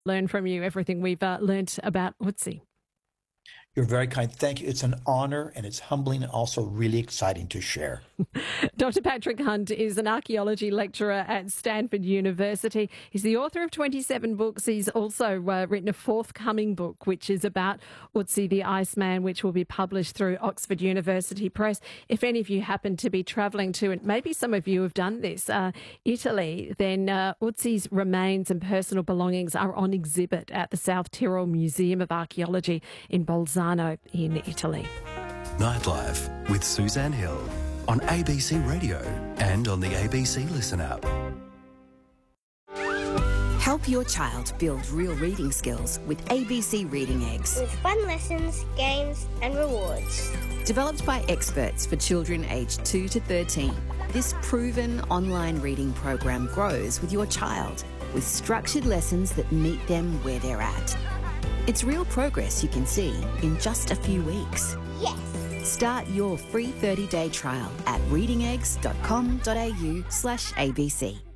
learn from you everything we've learnt about Otzi. You're very kind. Thank you. It's an honor, and it's humbling and also really exciting to share. Dr. Patrick Hunt is an archaeology lecturer at Stanford University. He's the author of 27 books. He's also written a forthcoming book, which is about Otzi the Iceman, which will be published through Oxford University Press. If any of you happen to be travelling to, and maybe some of you have done this, Italy, then Otzi's remains and personal belongings are on exhibit at the South Tyrol Museum of Archaeology in Bolzano in Italy. Nightlife with Suzanne Hill on ABC Radio and on the ABC Listen app. Help your child build real reading skills with ABC Reading Eggs. With fun lessons, games and rewards. Developed by experts for children aged 2 to 13, this proven online reading program grows with your child with structured lessons that meet them where they're at. It's real progress you can see in just a few weeks. Yes! Start your free 30-day trial at readingeggs.com.au/ABC.